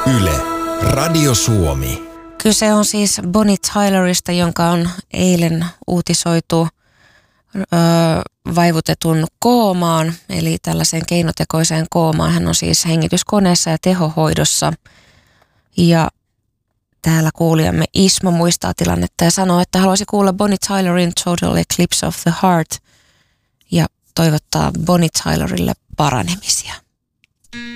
Yle, Radio Suomi. Kyse on siis Bonnie Tylerista, jonka on eilen uutisoitu vaivutetun koomaan, eli tällaiseen keinotekoiseen koomaan. Hän on siis hengityskoneessa ja tehohoidossa. Ja täällä kuulijamme Ismo muistaa tilannetta ja sanoo, että haluaisi kuulla Bonnie Tylerin Total Eclipse of the Heart ja toivottaa Bonnie Tylerille paranemisia.